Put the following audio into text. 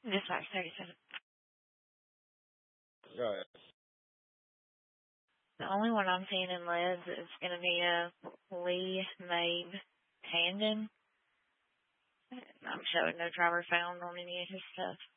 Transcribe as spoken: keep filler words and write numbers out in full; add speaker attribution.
Speaker 1: Dispatch thirty-seven.
Speaker 2: Go ahead.
Speaker 1: The only one I'm seeing in leads is going to be a Lee Mabe Tandon. I'm showing no driver found on any of his stuff.